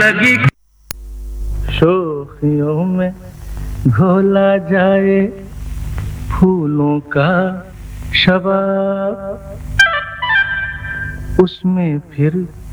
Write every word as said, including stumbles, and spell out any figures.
लगी शोखियों में घोला जाए फूलों का शबाब, उसमें फिर